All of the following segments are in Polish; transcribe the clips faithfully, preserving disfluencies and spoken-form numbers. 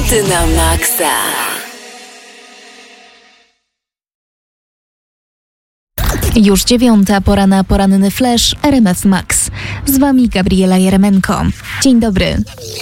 Hity na maksa. Już dziewiąta, pora na poranny flash R M F Max. Z wami Gabriela Jeremenko. Dzień dobry.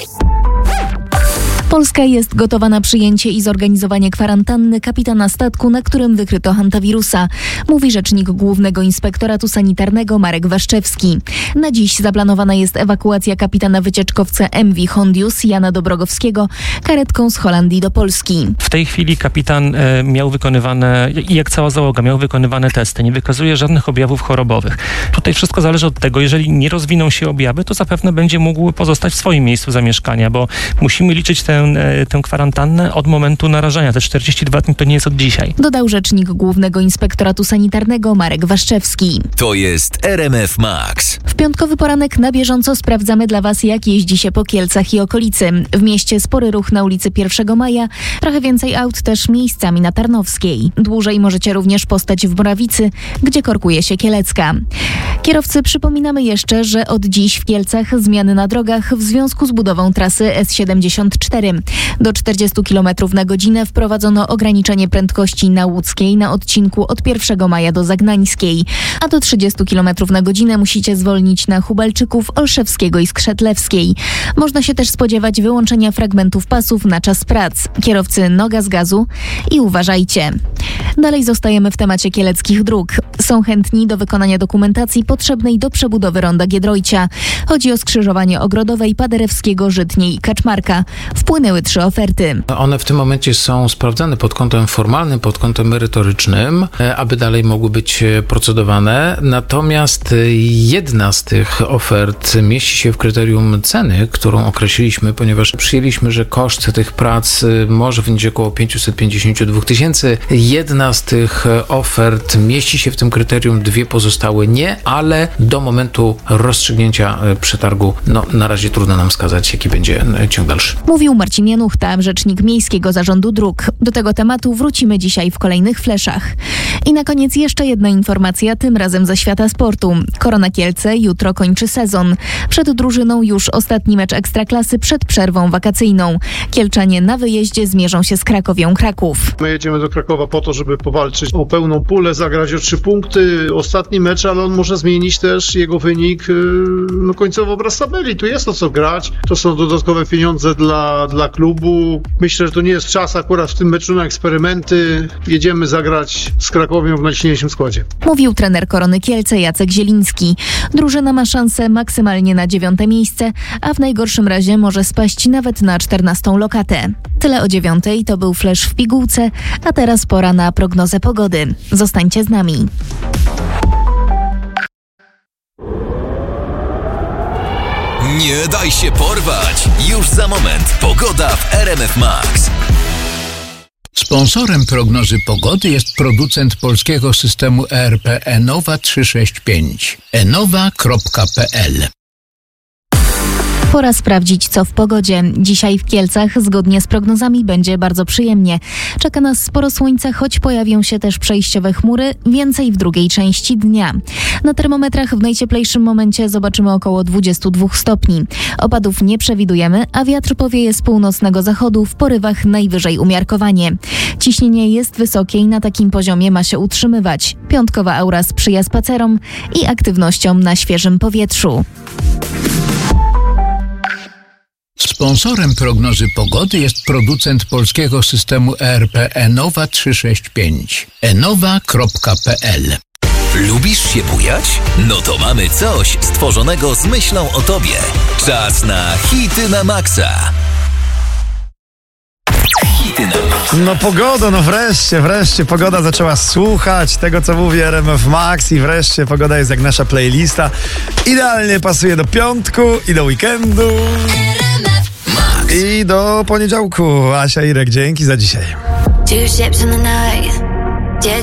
Polska jest gotowa na przyjęcie i zorganizowanie kwarantanny kapitana statku, na którym wykryto hantawirusa, mówi rzecznik Głównego Inspektoratu Sanitarnego Marek Waszczewski. Na dziś zaplanowana jest ewakuacja kapitana wycieczkowca M V Hondius Jana Dobrogowskiego karetką z Holandii do Polski. W tej chwili kapitan e, miał wykonywane, i jak cała załoga, miał wykonywane testy. Nie wykazuje żadnych objawów chorobowych. Tutaj wszystko zależy od tego, jeżeli nie rozwiną się objawy, to zapewne będzie mógł pozostać w swoim miejscu zamieszkania, bo musimy liczyć tę, e, tę kwarantannę od momentu narażenia. Te czterdzieści dwa dni to nie jest od dzisiaj. Dodał rzecznik Głównego Inspektoratu Sanitarnego Marek Waszczewski. To jest R M F Max. W piątkowy poranek na bieżąco sprawdzamy dla Was, jak jeździ się po Kielcach i okolicy. W mieście spory ruch na ulicy pierwszego maja, trochę więcej aut też miejscami na Tarnowskiej. Dłużej możecie również postać w Morawicy, gdzie korkuje się Kielecka. Kierowcy, przypominamy jeszcze, że od dziś w Kielcach zmiany na drogach w związku z budową trasy S siedemdziesiąt cztery. Do czterdzieści kilometrów na godzinę wprowadzono ograniczenie prędkości na Łódzkiej na odcinku od pierwszego maja do Zagnańskiej, a do trzydzieści kilometrów na godzinę musicie zwolnić na Hubelczyków, Olszewskiego i Skrzetlewskiej. Można się też spodziewać wyłączenia fragmentów pasów na czas prac. Kierowcy, noga z gazu i uważajcie. Dalej zostajemy w temacie kieleckich dróg. Są chętni do wykonania dokumentacji potrzebnej do przebudowy ronda Giedroycia. Chodzi o skrzyżowanie Ogrodowej, Paderewskiego, Żytniej i Kaczmarka. Wpłynęły trzy oferty. One w tym momencie są sprawdzane pod kątem formalnym, pod kątem merytorycznym, aby dalej mogły być procedowane. Natomiast jedna z tych ofert mieści się w kryterium ceny, którą określiliśmy, ponieważ przyjęliśmy, że koszt tych prac może wynieść około pięćset pięćdziesiąt dwa tysięcy. Jedna z tych ofert mieści się w tym kryterium, dwie pozostałe nie, ale do momentu rozstrzygnięcia przetargu, no na razie trudno nam wskazać, jaki będzie ciąg dalszy. Mówił Marcin Januchta, rzecznik Miejskiego Zarządu Dróg. Do tego tematu wrócimy dzisiaj w kolejnych fleszach. I na koniec jeszcze jedna informacja, tym razem ze świata sportu. Korona Kielce jutro kończy sezon. Przed drużyną już ostatni mecz Ekstraklasy przed przerwą wakacyjną. Kielczanie na wyjeździe zmierzą się z Krakowią Kraków. My jedziemy do Krakowa po to, żeby powalczyć o pełną pulę, zagrać o trzy punkty. Ostatni mecz, ale on może zmienić też jego wynik, no końcowy obraz tabeli. Tu jest o co grać. To są dodatkowe pieniądze dla, dla klubu. Myślę, że to nie jest czas akurat w tym meczu na eksperymenty. Jedziemy zagrać z Krakowią w najsilniejszym składzie. Mówił trener Korony Kielce Jacek Zieliński. Drużyna ma szansę maksymalnie na dziewiąte miejsce, a w najgorszym razie może spaść nawet na czternastą lokatę. Tyle o dziewiątej, to był flash w pigułce, a teraz pora na prognozę pogody. Zostańcie z nami. Nie daj się porwać! Już za moment pogoda w R M F Max. Sponsorem prognozy pogody jest producent polskiego systemu E R P Enowa trzysta sześćdziesiąt pięć. enowa kropka p l. Pora sprawdzić, co w pogodzie. Dzisiaj w Kielcach zgodnie z prognozami będzie bardzo przyjemnie. Czeka nas sporo słońca, choć pojawią się też przejściowe chmury, więcej w drugiej części dnia. Na termometrach w najcieplejszym momencie zobaczymy około dwadzieścia dwa stopni. Opadów nie przewidujemy, a wiatr powieje z północnego zachodu w porywach najwyżej umiarkowanie. Ciśnienie jest wysokie i na takim poziomie ma się utrzymywać. Piątkowa aura sprzyja spacerom i aktywnościom na świeżym powietrzu. Sponsorem prognozy pogody jest producent polskiego systemu E R P Enowa trzysta sześćdziesiąt pięć. enowa kropka p l. Lubisz się bujać? No to mamy coś stworzonego z myślą o tobie. Czas na hity na maksa. Hity na maksa. No pogoda, no wreszcie, wreszcie pogoda zaczęła słuchać tego, co mówi R M F Max i wreszcie pogoda jest jak nasza playlista. Idealnie pasuje do piątku i do weekendu. I do poniedziałku. Asia, Irek, dzięki za dzisiaj. Two ships in the night,